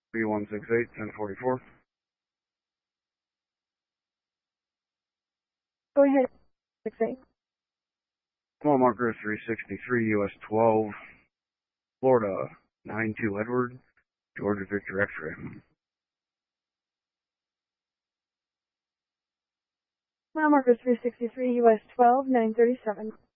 B168, 1044. Go ahead, 68. Mile marker 363, US 12, Florida 92 Edward, Georgia Victor X-ray. Mile marker 363, US 12, 937.